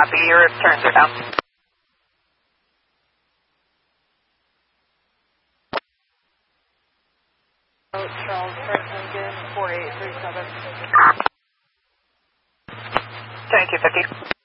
Copy, your turns are down. Charles Franklin, 4837. 2250.